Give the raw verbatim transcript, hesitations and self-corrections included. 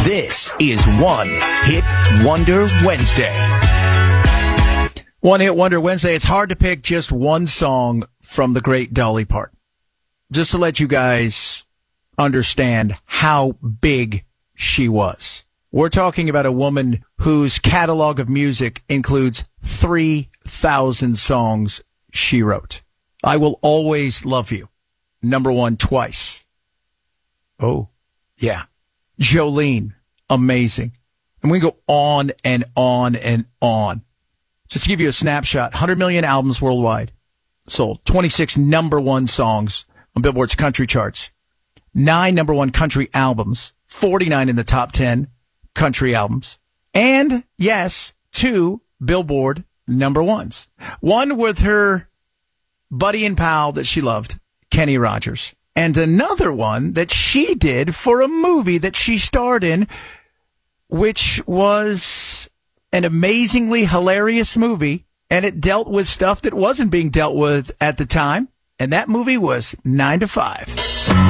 This is One Hit Wonder Wednesday. One Hit Wonder Wednesday. It's hard to pick just one song from the great Dolly Parton. Just to let you guys understand how big she was. We're talking about a woman whose catalog of music includes three thousand songs she wrote. I Will Always Love You, number one twice. Oh, yeah. Jolene, amazing. And we go on and on and on. Just to give you a snapshot, one hundred million albums worldwide sold, twenty-six number one songs on Billboard's country charts, nine number one country albums, forty-nine in the top ten country albums, and, yes, two Billboard number ones. One with her buddy and pal that she loved, Kenny Rogers, and another one that she did for a movie that she starred in, which was an amazingly hilarious movie, and it dealt with stuff that wasn't being dealt with at the time, and that movie was nine to five.